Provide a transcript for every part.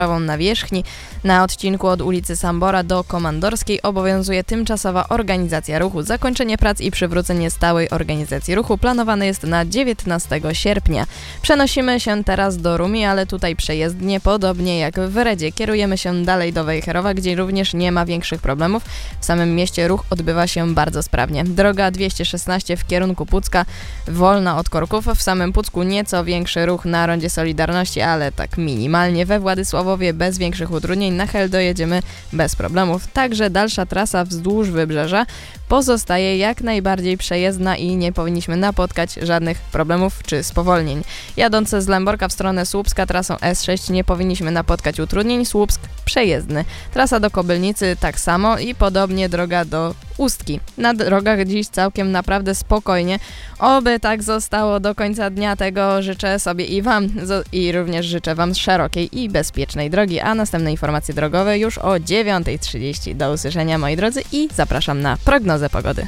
nawierzchni. Na odcinku od ulicy Sambora do Komandorskiej obowiązuje tymczasowa organizacja ruchu. Zakończenie prac i przywrócenie stałej organizacji ruchu planowane jest na 19 sierpnia. Przenosimy się teraz do Rumi, ale tutaj przejezdnie, podobnie jak w Redzie. Kierujemy się dalej do Wejherowa, gdzie również nie ma większych problemów. W samym mieście ruch odbywa się bardzo sprawnie. Droga 216 w kierunku Pucka wolna od korków. W samym Pucku nieco większy ruch na rondzie Solidarności, ale tak minimalnie. We Władysławowie bez większych utrudnień. Na Hel dojedziemy bez problemów. Także dalsza trasa wzdłuż wybrzeża pozostaje jak najbardziej przejezdna i nie powinniśmy napotkać żadnych problemów czy spowolnień. Jadąc z Lęborka w stronę Słupska trasą S6 nie powinniśmy napotkać utrudnień. Słupsk przejezdny. Trasa do Kobylnicy tak samo i podobnie droga do Ustki. Na drogach dziś całkiem naprawdę spokojnie. Oby tak zostało do końca dnia. Tego życzę sobie i Wam. I również życzę Wam szerokiej i bezpiecznej drogi. A następne informacje drogowe już o 9:30. Do usłyszenia, moi drodzy, i zapraszam na prognozę pogody.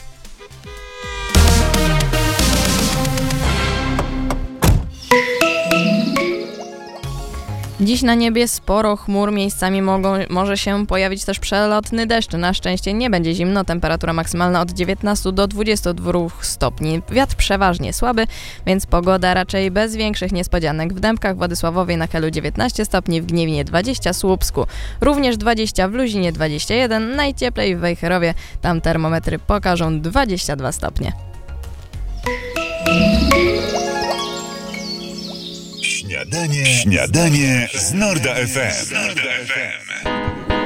Dziś na niebie sporo chmur, miejscami może się pojawić też przelotny deszcz. Na szczęście nie będzie zimno, temperatura maksymalna od 19 do 22 stopni. Wiatr przeważnie słaby, więc pogoda raczej bez większych niespodzianek. W Dębkach, Władysławowie, na Helu 19 stopni, w Gniewnie 20, Słupsku również 20, w Luzinie 21, najcieplej w Wejherowie, tam termometry pokażą 22 stopnie. Śniadanie z Norda FM.